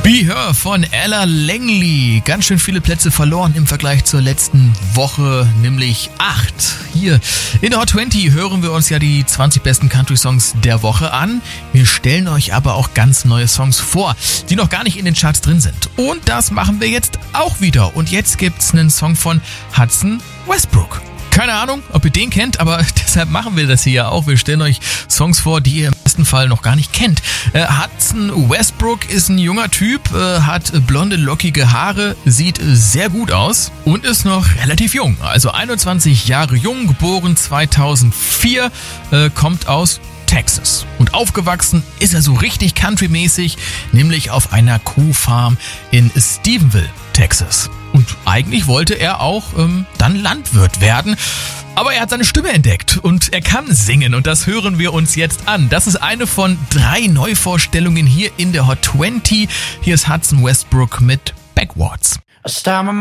Be Her von Ella Langley. Ganz schön viele Plätze verloren im Vergleich zur letzten Woche, nämlich 8. Hier in der Hot 20 hören wir uns ja die 20 besten Country-Songs der Woche an. Wir stellen euch aber auch ganz neue Songs vor, die noch gar nicht in den Charts drin sind. Und das machen wir jetzt auch wieder. Und jetzt gibt's einen Song von Hudson Westbrook. Keine Ahnung, ob ihr den kennt, aber deshalb machen wir das hier ja auch. Wir stellen euch Songs vor, die ihr im besten Fall noch gar nicht kennt. Hudson Westbrook ist ein junger Typ, hat blonde, lockige Haare, sieht sehr gut aus und ist noch relativ jung. Also 21 Jahre jung, geboren 2004, kommt aus Texas. Und aufgewachsen ist er so richtig countrymäßig, nämlich auf einer Kuhfarm in Stephenville, Texas. Und eigentlich wollte er auch dann Landwirt werden. Aber er hat seine Stimme entdeckt und er kann singen und das hören wir uns jetzt an. Das ist eine von 3 Neuvorstellungen hier in der Hot 20. Hier ist Hudson Westbrook mit Backwards.